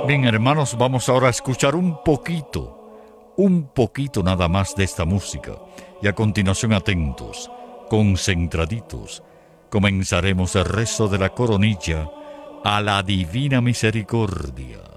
Bien, hermanos, vamos ahora a escuchar un poquito nada más de esta música. Y a continuación, atentos, concentraditos, comenzaremos el rezo de la coronilla a la Divina Misericordia.